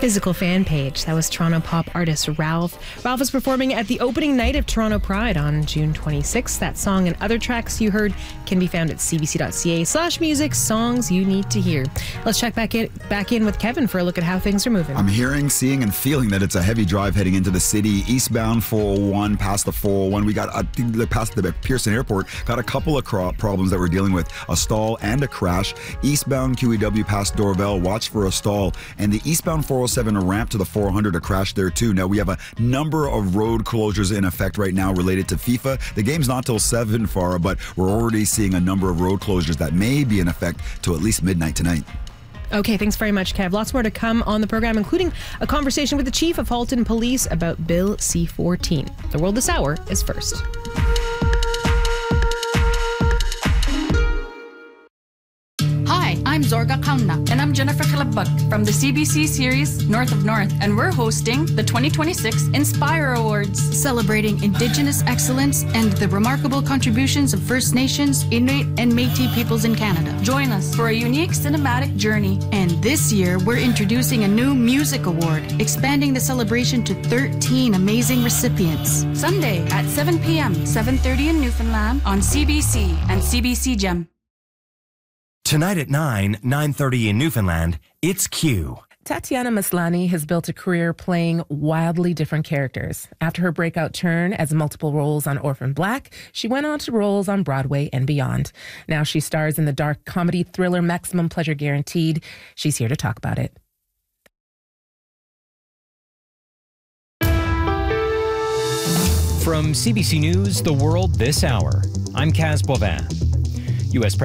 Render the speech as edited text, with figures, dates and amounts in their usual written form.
physical fan page. That was Toronto pop artist Ralph. Ralph is performing at the opening night of Toronto Pride on June 26th. That song and other tracks you heard can be found at cbc.ca/music, songs you need to hear. Let's check back in with Kevin for a look at how things are moving. I'm hearing, seeing, and feeling that it's a heavy drive heading into the city. Eastbound 401, past the 401. We got past the Pearson Airport. Got a couple of problems that we're dealing with. A stall and a crash. Eastbound QEW past Dorval, watch for a stall. And the eastbound 407 ramp to the 400, a crash there too. Now we have a number of road closures in effect right now related to FIFA. The game's not till 7, Farah, but we're already seeing a number of road closures that may be in effect till at least midnight tonight. Okay, thanks very much, Kev. Lots more to come on the program, including a conversation with the chief of Halton Police about Bill C-14. The World This Hour is first. Hi, I'm Zorga Kauna. And I'm Jennifer Kalabag from the CBC series North of North, and we're hosting the 2026 Inspire Awards, Celebrating Indigenous excellence and the remarkable contributions of First Nations, Inuit, and Métis peoples in Canada. Join us for a unique cinematic journey. And this year, we're introducing a new music award, expanding the celebration to 13 amazing recipients. Sunday at 7 p.m., 7:30 in Newfoundland on CBC and CBC Gem. Tonight at 9:30 in Newfoundland, it's Q. Tatiana Maslany has built a career playing wildly different characters. After her breakout turn as multiple roles on Orphan Black, she went on to roles on Broadway and beyond. Now she stars in the dark comedy thriller Maximum Pleasure Guaranteed. She's here to talk about it. From CBC News, The World This Hour, I'm Kaz Boivin. U.S.